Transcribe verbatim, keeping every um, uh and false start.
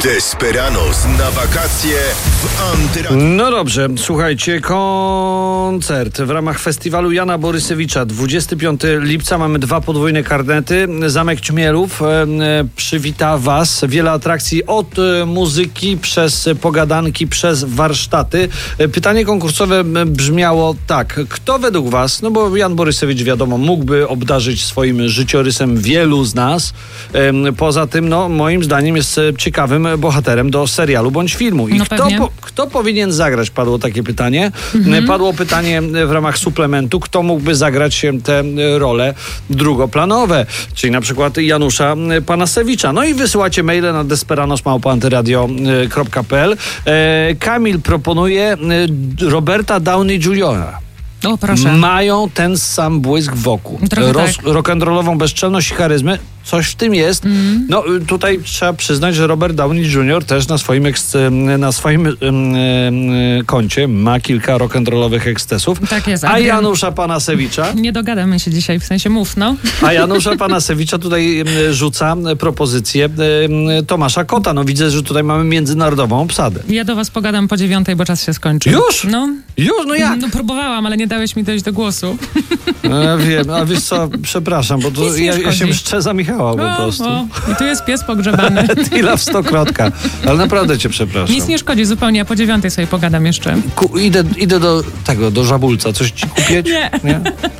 Desperados na wakacje w Antyradiu. No dobrze, słuchajcie, koncert w ramach festiwalu Jana Borysewicza. dwudziestego piątego lipca mamy dwa podwójne karnety. Zamek Ćmielów e, przywita Was. Wiele atrakcji od e, muzyki, przez pogadanki, przez warsztaty. E, pytanie konkursowe brzmiało tak. Kto według Was, no bo Jan Borysewicz wiadomo, mógłby obdarzyć swoim życiorysem wielu z nas. E, poza tym, no moim zdaniem jest ciekawym bohaterem do serialu bądź filmu. I no kto, po, kto powinien zagrać? Padło takie pytanie. Mhm. Padło pytanie w ramach suplementu, kto mógłby zagrać te role drugoplanowe, czyli na przykład Janusza Panasewicza. No i wysyłacie maile na desperados małpa antyradio kropka pe el. E, Kamil proponuje Roberta Downey juniora O, proszę. Mają ten sam błysk wokół. Trochę Roz, tak. Rock'n'rollową bezczelność i charyzmę. Coś w tym jest. Mm. No tutaj trzeba przyznać, że Robert Downey junior też na swoim, eks- na swoim um, um, koncie ma kilka rock'n'rollowych ekscesów. Tak jest. A Janusza Panasewicza? Nie dogadamy się dzisiaj, w sensie mów, no. A Janusza Panasewicza tutaj rzuca propozycję Tomasza Kota. No widzę, że tutaj mamy międzynarodową obsadę. Ja do was pogadam po dziewiątej, bo czas się skończy. Już? No. Już? No jak? No próbowałam, ale nie dałeś mi dojść do głosu. No, wiem, a wiesz co, przepraszam, bo to ja, ja się mszczę za Michała po o, prostu. O. I tu jest pies pogrzebany. Tila w stokrotka. Ale naprawdę cię przepraszam. Nic nie szkodzi zupełnie, a po dziewiątej sobie pogadam jeszcze. Ku, idę, idę do tego, do Żabulca. Coś ci kupić? Nie. Nie?